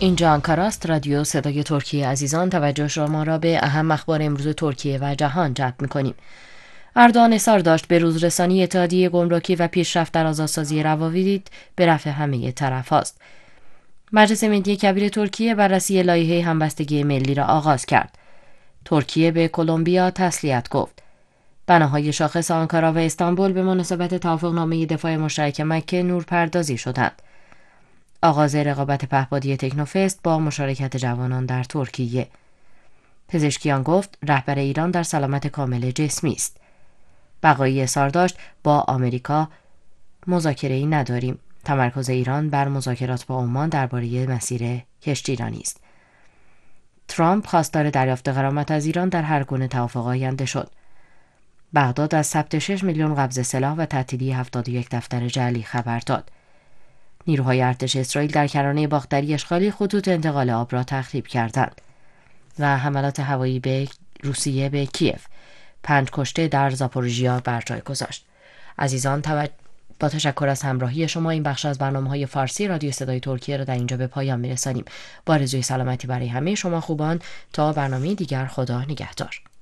اینجا آنکارا است. رادیو صدای ترکیه. عزیزان، توجه شما را به اهم اخبار امروز ترکیه و جهان جلب می‌کنیم. اردوغان اصرار داشت به روزرسانی اتحادیه گمرکی و پیشرفت در آزادسازی روابط به نفع همه طرف است. مجلس ملی کبیر ترکیه بررسی لایحه همبستگی ملی را آغاز کرد. ترکیه به کلمبیا تسلیت گفت. بناهای شاخص آنکارا و استانبول به مناسبت توافقنامه دفاع مشترک مکه نورپردازی شدند. آغاز رقابت پهپادی تکنوفست با مشارکت جوانان در ترکیه. پزشکیان گفت رهبر ایران در سلامت کامل جسمی است. بقایی اظهار داشت با آمریکا مذاکره‌ای نداریم. تمرکز ایران بر مذاکرات با عمان درباره مسیر کشتیرانی است. ترامپ خواستار دریافت غرامت از ایران در هر گونه توافق آینده شد. بغداد از ثبت 6 میلیون قبض سلاح و تعطیلی 71 دفتر جعلی خبر داد. نیروهای ارتش اسرائیل در کرانه باختری اشغالی خطوط انتقال آب را تخریب کردند. و حملات هوایی به روسیه به کیف 5 کشته در زاپوروژیا بر جای گذاشت. عزیزان، با تشکر از همراهی شما این بخش از برنامه‌های فارسی رادیو صدای ترکیه را در اینجا به پایان می‌رسانیم. با آرزوی سلامتی برای همه شما خوبان تا برنامه دیگر، خدا نگهدار.